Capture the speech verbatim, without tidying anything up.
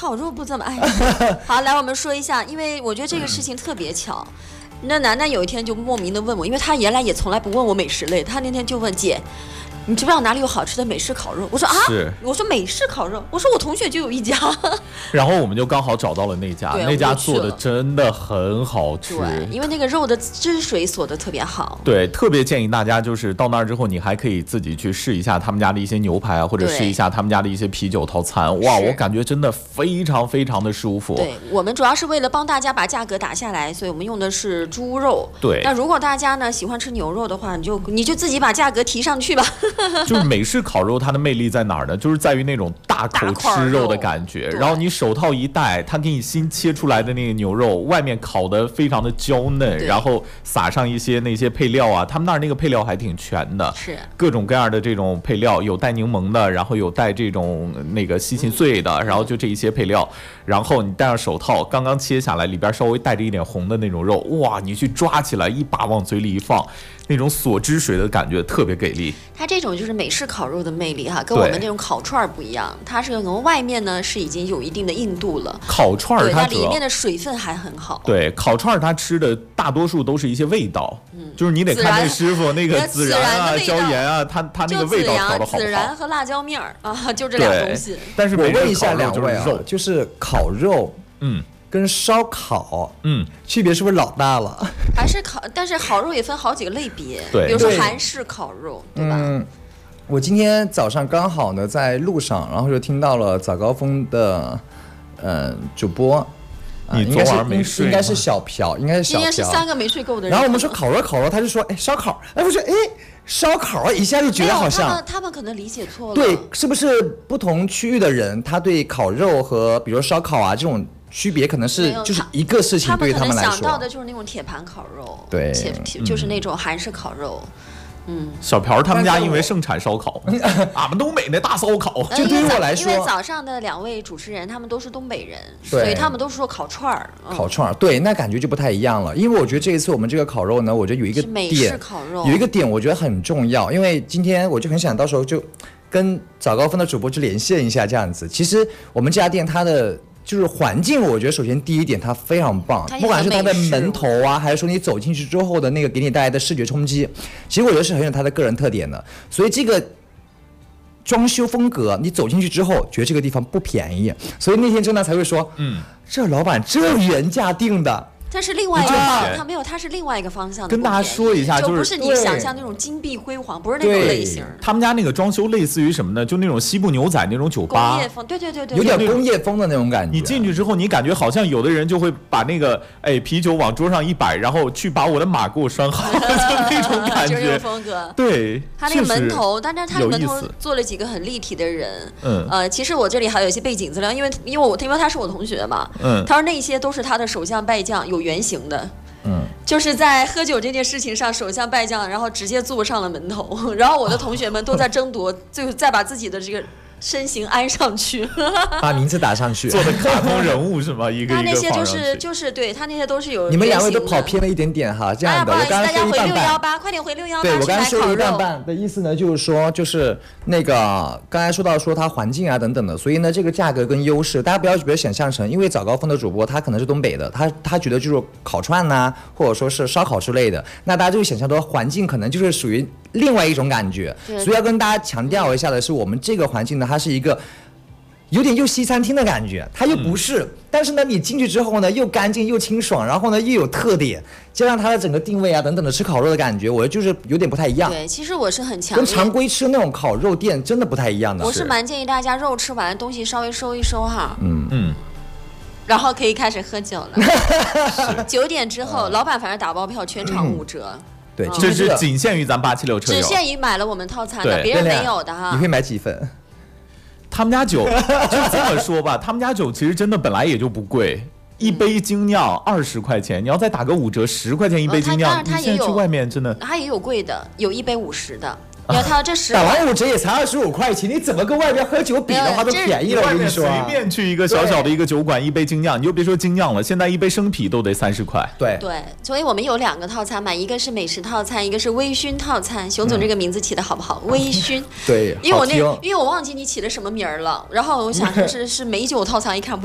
烤肉不怎么爱吃。好，来我们说一下，因为我觉得这个事情特别巧。那楠楠有一天就莫名的问我，因为她原来也从来不问我美食类，她那天就问姐，你知不知道哪里有好吃的美式烤肉？我说啊，我说美式烤肉，我说我同学就有一家。 然后我们就刚好找到了那家，那家做的真的很好吃。 对，因为那个肉的汁水锁的特别好。 对，特别建议大家就是到那儿之后，你还可以自己去试一下他们家的一些牛排啊，或者试一下他们家的一些啤酒套餐。哇，我感觉真的非常非常的舒服。 对，我们主要是为了帮大家把价格打下来，所以我们用的是猪肉。 对， 那如果大家呢喜欢吃牛肉的话，你就你就自己把价格提上去吧。 就是美式烤肉，它的魅力在哪儿呢？就是在于那种大口吃肉的感觉，然后你手套一戴，它给你新切出来的那个牛肉，外面烤得非常的娇嫩，然后撒上一些那些配料啊，他们那儿那个配料还挺全的， 是各种各样的这种配料，有带柠檬的，然后有带这种那个西芹碎的，然后就这一些配料，然后你戴上手套，刚刚切下来，里边稍微带着一点红的那种肉，哇，你去抓起来，一把往嘴里一放。那种锁汁水的感觉特别给力， 它这种就是美式烤肉的魅力哈，跟我们这种烤串不一样，它是从外面呢是已经有一定的硬度了， 烤串它里面的水分还很好。 对，烤串它吃的大多数都是一些味道，嗯，就是你得看那师傅那个孜然啊、椒盐啊，他他那个味道调的好不好？ 孜然和辣椒面儿啊，就这俩东西。 但是我问一下两位啊，就是烤肉，嗯。跟烧烤，嗯，区别是不是老大了？ 还是烤，但是烤肉也分好几个类别， 对， 比如说韩式烤肉，对吧？ 嗯，我今天早上刚好呢在路上，然后就听到了早高峰的，嗯、呃，主播。 你昨晚没睡？ 应该是小朴，应该是小朴。 今天是三个没睡够的人。 然后我们说烤肉，烤肉，他就说，哎，烧烤，哎，我说，哎，烧烤，一下就觉得好像他们他们可能理解错了。 对，是不是不同区域的人，他对烤肉和比如烧烤啊这种区别，可能是就是一个事情，对于他们来说。 他们可能想到的就是那种铁盘烤肉， 对， 就是那种韩式烤肉。嗯， 小朴他们家因为盛产烧烤，俺们东北那大烧烤， 就对于我来说， 因为早上的两位主持人他们都是东北人，所以他们都是说烤串儿。 烤串儿，对，那感觉就不太一样了。因为我觉得这一次我们这个烤肉呢，我觉得有一个点， 美式烤肉有一个点我觉得很重要，因为今天我就很想到时候就跟早高峰的主播去连线一下这样子。其实我们这家店它的。就是环境，我觉得首先第一点它非常棒，不管是它的门头啊，还是说你走进去之后的那个给你带来的视觉冲击，其实我觉得是很有它的个人特点的。所以这个装修风格，你走进去之后觉得这个地方不便宜，所以那天真的才会说，嗯，这老板这原价定的。 它是另外一个方，它没有，它是另外一个方向的。 跟大家说一下， 就不是你想象那种金碧辉煌，不是那种类型。 他们家那个装修类似于什么呢？就那种西部牛仔那种酒吧， 工业风，对对对对， 有点工业风的那种感觉。 你进去之后，你感觉好像有的人就会把那个哎啤酒往桌上一摆，然后去把我的马给我拴好，就那种感觉。 就是这种风格。 对， 他那个门头，但是他的门头做了几个很立体的人。嗯，呃，其实我这里还有一些背景资料，因为因为我因为他是我同学嘛，嗯，他说那些都是他的手相败将，有原型的。嗯，就是在喝酒这件事情上，手相败将，然后直接坐上了门头，然后我的同学们都在争夺，最后再把自己的这个身形安上去， 把名字打上去， 做的卡通人物是吗？一个一个他那些就是就是对他那些都是有。 你们两位都跑偏了一点点哈，这样的。 哎、不好意思，大家回六幺八，快点回六幺八。 对，我刚才说了一半半的意思呢，就是说就是那个刚才说到说它环境啊等等的，所以呢这个价格跟优势，大家不要不要想象成，因为早高峰的主播他可能是东北的，他他觉得就是烤串呐、啊，或者说是烧烤之类的，那大家就想象到环境可能就是属于另外一种感觉，所以要跟大家强调一下的是，我们这个环境呢，它是一个。有点又西餐厅的感觉，它又不是，嗯、但是呢，你进去之后呢，又干净又清爽，然后呢又有特点，加上它的整个定位啊等等的吃烤肉的感觉，我就是有点不太一样。 对，其实我是很强烈， 跟常规吃那种烤肉店真的不太一样的。 我是蛮建议大家肉吃完东西稍微收一收哈， 嗯嗯， 然后可以开始喝酒了。九点之后，老板反正打包票全场五折。嗯对， 这是仅限于咱八七六车友， 只限于买了我们套餐的，别人没有的哈。 你会买几份？ 他们家酒就这么说吧，他们家酒其实真的本来也就不贵，一杯精酿二十块钱，你要再打个五折，十块钱一杯精酿。你现在去外面真的， 它也有贵的，有一杯五十的。你要看这十打完五折也才二十五块钱，你怎么跟外边喝酒比的话都便宜了？我跟你说， 随便去一个小小的一个酒馆，一杯精酿，你就别说精酿了，现在一杯生啤都得三十块。 对对，所以我们有两个套餐嘛，一个是美食套餐，一个是微醺套餐。熊总这个名字起的好不好？微醺。 对， 因为我那因为我忘记你起的什么名儿了，然后我想说是是美酒套餐，一看不